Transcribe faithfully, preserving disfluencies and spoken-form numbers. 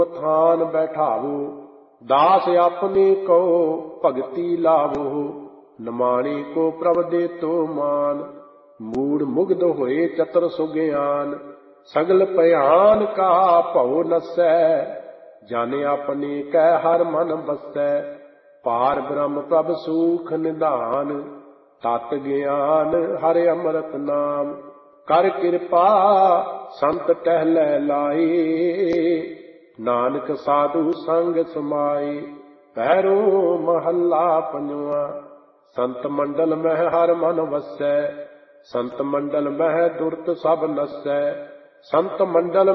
थान बैठावो, दास अपने को भगति लावो। नमाणी को प्रभ दे तो मान, मूड मुग्ध होए चतर सुज्ञान। सगल भयान का भव नसै, जाने अपने कै हर मन बसै। पार ब्रह्म प्रभ सूख निधान, तत् ज्ञान हरि अमृत नाम। कर कृपा संत टहलै लाए, नानक साधु संग समाए। पैरो महला पंजवा, संत मंडल मह हर मन वसै। संत मंडल मह दुर्त सब नसै, संत मंडल